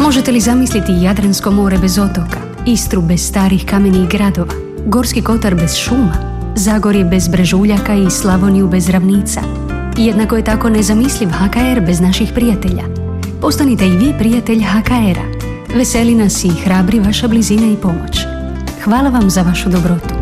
Možete li zamisliti Jadransko more bez otoka, Istru bez starih kamenih gradova, Gorski kotar bez šuma, Zagorje bez brežuljaka i Slavoniju bez ravnica? Jednako je tako nezamisliv HKR bez naših prijatelja. Postanite i vi prijatelj HKR-a. Veseli nas i hrabri vaša blizina i pomoć. Hvala vam za vašu dobrotu.